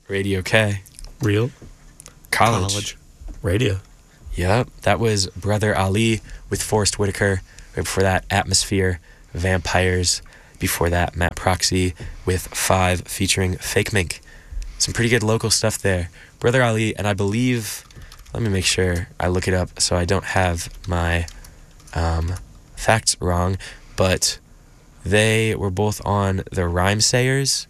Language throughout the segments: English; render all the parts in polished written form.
Radio K. Real College. radio. Yep, that was Brother Ali with Forrest Whitaker. Right before that, Atmosphere, Vampires. Before that, Matt Proxy with 5 featuring Fake Mink. Some pretty good local stuff there. Brother Ali, and I believe, let me make sure I look it up so I don't have my facts wrong, but they were both on the Rhymesayers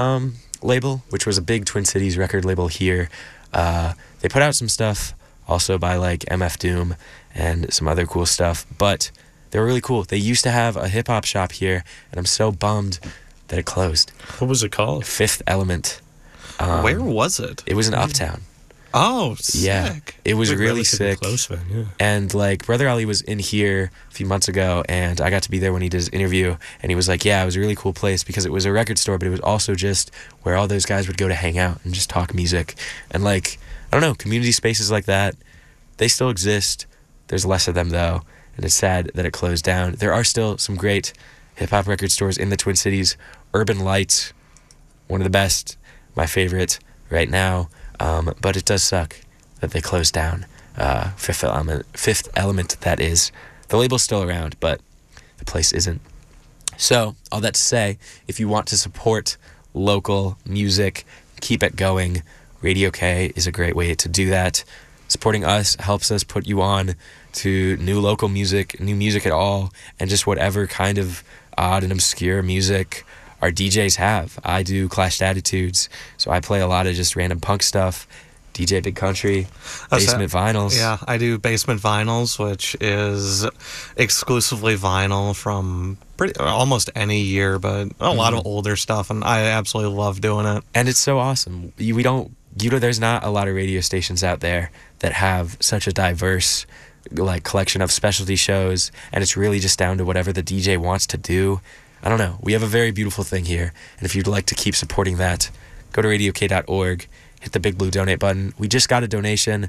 label, which was a big Twin Cities record label here. They put out some stuff also by like MF Doom and some other cool stuff, but they were really cool. They used to have a hip-hop shop here, and I'm so bummed that it closed. What was it called? Fifth Element. Where was it? It was in Uptown. Oh, sick. Yeah, it was really sick. Close, man, yeah. And like Brother Ali was in here a few months ago, and I got to be there when he did his interview, and he was like, yeah, it was a really cool place because it was a record store, but it was also just where all those guys would go to hang out and just talk music. And like, I don't know, community spaces like that, they still exist. There's less of them though, and it's sad that it closed down. There are still some great hip-hop record stores in the Twin Cities. Urban Light, one of the best, my favorite right now. But it does suck that they closed down. Fifth Element, that is. The label's still around, but the place isn't. So, all that to say, if you want to support local music, keep it going, Radio K is a great way to do that. Supporting us helps us put you on to new local music, new music at all, and just whatever kind of odd and obscure music our DJs have. I do Clashed Attitudes, so I play a lot of just random punk stuff. DJ Big Country, Basement Vinyls. Yeah, I do Basement Vinyls, which is exclusively vinyl from almost any year, but a lot of older stuff, and I absolutely love doing it. And it's so awesome. There's not a lot of radio stations out there that have such a diverse like collection of specialty shows, and it's really just down to whatever the DJ wants to do. I don't know. We have a very beautiful thing here, and if you'd like to keep supporting that, go to radiok.org, hit the big blue donate button. We just got a donation,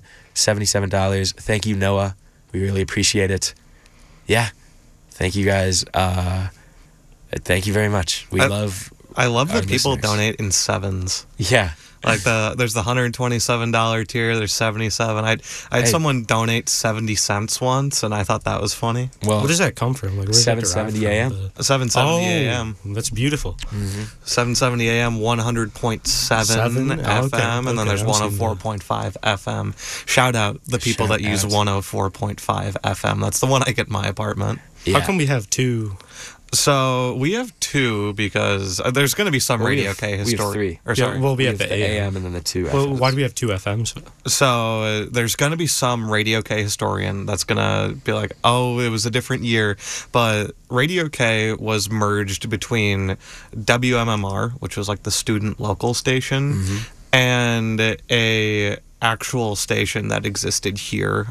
$77. Thank you, Noah. We really appreciate it. Yeah. Thank you guys. Thank you very much. I love that people listeners. donate in sevens. Yeah. Like there's the $127 tier, there's 77. I had someone donate 70 cents once, and I thought that was funny. Well, where does that come from? Like, where's that derived 770 AM? from? 770 AM. That's beautiful. 770 AM, 100.7 FM, and then there's 104.5 FM. Shout out the people that use 104.5 FM. That's the one I get in my apartment. Yeah. How come we have two? So we have two because there's going to be some Radio K We have 3. We have the AM and then the 2 Well, FMs. why do we have 2 FMs? So there's going to be some Radio K historian that's going to be like, oh, it was a different year. But Radio K was merged between WMMR, which was like the student local station, and a actual station that existed here.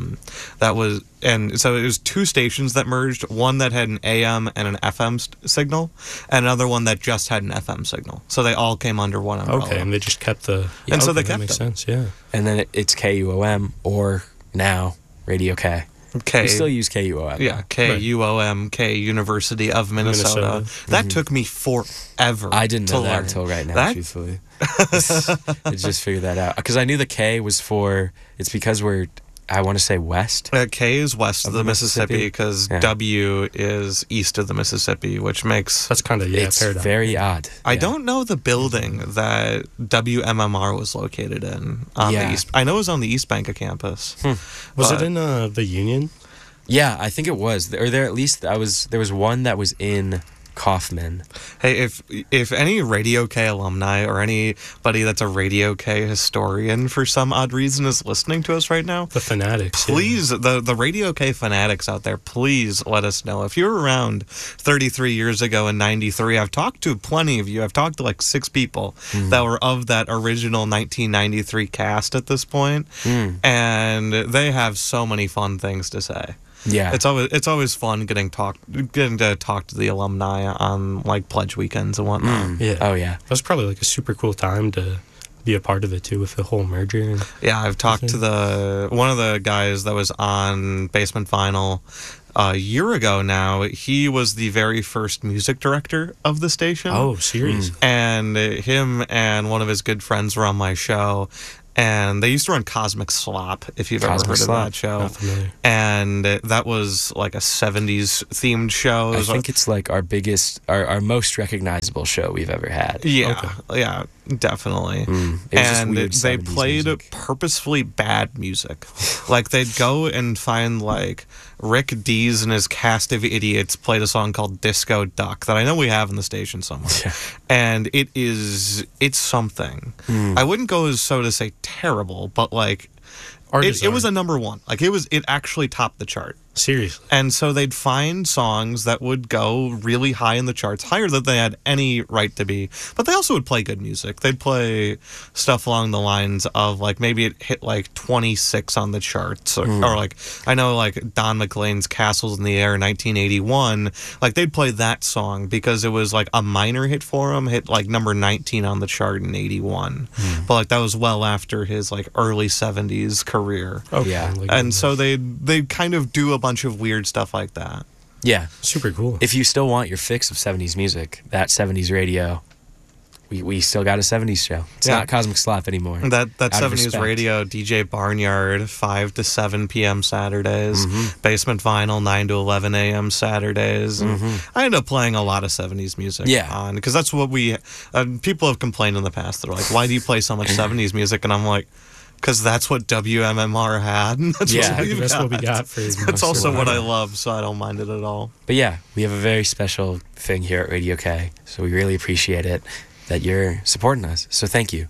So it was 2 stations that merged, one that had an AM and an FM signal, and another one that just had an FM signal. So they all came under one umbrella. Okay, and they just kept the... And so they that kept makes them. sense, yeah. And then it's KUOM or now Radio K. We still use KUOM. Yeah, KUOM, K University of Minnesota. That took me forever. I didn't know to that learn. until right now, truthfully. I just figured that out. Because I knew the K was it's because I want to say west. K is west of the Mississippi because Yeah. W is east of the Mississippi, which makes... That's kind of, It's paradox. very odd. I don't know the building that WMMR was located in on the east. I know it was on the East Bank of campus. Was it in the Union? Yeah, I think it was. Or there was one that was in Kaufman. Hey, if any Radio K alumni or anybody that's a Radio K historian for some odd reason is listening to us right now, The fanatics. please, the Radio K fanatics out there, please let us know. If you were around 33 years ago in 93, I've talked to plenty of you. I've talked to like 6 people that were of that original 1993 cast at this point, and they have so many fun things to say. Yeah. It's always fun getting to talk to the alumni on like pledge weekends and whatnot. Yeah. Oh, yeah. That was probably like a super cool time to be a part of it too with the whole merger. Yeah, I've talked to one of the guys that was on Basement Vinyl. a year ago now, he was the very first music director of the station. Oh, serious? And him and one of his good friends were on my show. And they used to run Cosmic Slop, if you've ever Cosmic heard Slop. of that show. Not familiar. And that was like a 70s themed show. It I was think it's like our biggest, our most recognizable show we've ever had. Yeah, yeah, definitely. It was just And weird they 70s played music. purposefully bad music. Like they'd go and find like Rick Dees and his cast of idiots played a song called Disco Duck that I know we have in the station somewhere. Yeah. And it's something. I wouldn't go as so to say terrible, but like Art is it was art. a number one. Like it actually topped the chart. Seriously. And so they'd find songs that would go really high in the charts, higher than they had any right to be. But they also would play good music. They'd play stuff along the lines of like maybe it hit like 26 on the charts, or like I know like Don McLean's "Castles in the Air" 1981. Like they'd play that song because it was like a minor hit for him, hit like number 19 on the chart in '81. But like that was well after his like early '70s career. Okay. Yeah. like, And so they'd kind of do a bunch of weird stuff like that. Yeah. super cool. If you still want your fix of 70s music, that 70s radio, we still got a 70s show. It's Yeah. not Cosmic Slop anymore. That Out of 70s respect. radio, DJ Barnyard, 5 to 7 p.m. Saturdays, Basement Vinyl, 9 to 11 a.m. Saturdays. And I ended up playing a lot of 70s music Yeah. on, because that's what people have complained in the past. They're like, why do you play so much 70s music? And I'm like, because that's what WMMR had. And that's Yeah. what we've That's got. what we got for That's also what I love, so I don't mind it at all. But yeah, we have a very special thing here at Radio K, so we really appreciate it that you're supporting us. So thank you.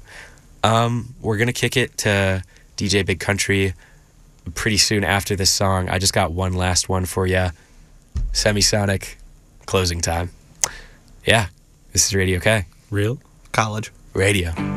We're gonna kick it to DJ Big Country pretty soon after this song. I just got one last one for you. Semisonic, Closing Time. Yeah, this is Radio K. Real? College. Radio.